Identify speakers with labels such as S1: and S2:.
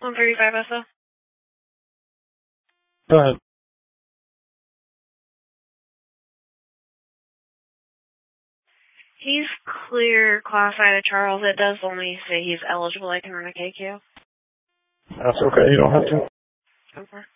S1: 135 SO.
S2: Go ahead.
S1: He's clear classified at Charles. It does only say he's eligible. I can run a KQ.
S2: That's okay. You don't have to.
S1: Over.